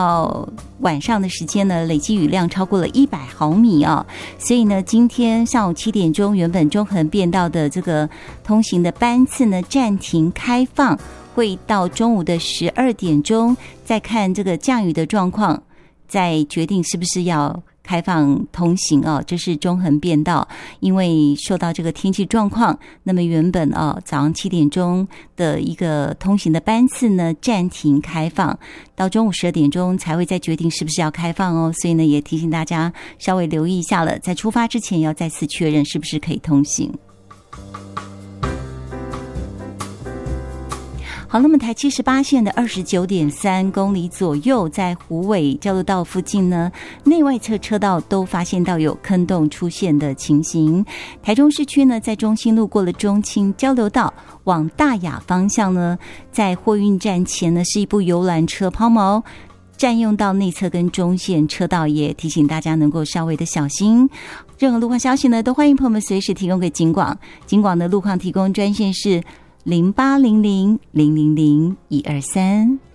到晚上的时间呢，累积雨量超过了100毫米啊，所以呢，今天上午7点钟，原本中横变道的这个通行的班次呢暂停开放，会到中午的12点钟再看这个降雨的状况，再决定是不是要开放通行哦。这是中横变道，因为受到这个天气状况，那么原本早上7点钟的一个通行的班次呢暂停开放，到中午12点钟才会再决定是不是要开放哦。所以呢，也提醒大家稍微留意一下了，在出发之前要再次确认是不是可以通行。好，那么台78线的29.3公里左右，在虎尾交流道附近呢，内外侧车道都发现到有坑洞出现的情形。台中市区呢，在中心路过了中清交流道往大雅方向呢，在货运站前呢是一部游览车抛锚，占用到内侧跟中线车道，也提醒大家能够稍微的小心。任何路况消息呢，都欢迎朋友们随时提供给警广。警广的路况提供专线是0800000123。